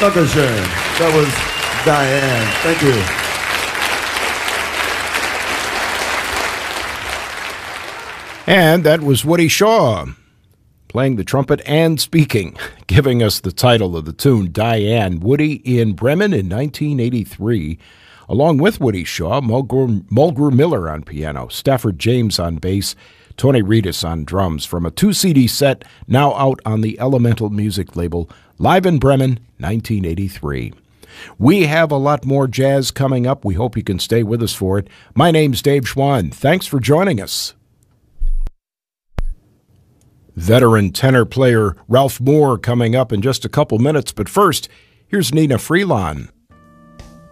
Dankeschön. That was Diane. Thank you. And that was Woody Shaw, playing the trumpet and speaking, giving us the title of the tune, Diane. Woody in Bremen in 1983, along with Woody Shaw, Mulgrew Miller on piano, Stafford James on bass, Tony Reedus on drums, from a 2-CD set now out on the Elemental Music label, Live in Bremen, 1983. We have a lot more jazz coming up. We hope you can stay with us for it. My name's Dave Schwann. Thanks for joining us. Veteran tenor player Ralph Moore coming up in just a couple minutes, but first, here's Nina Freelon.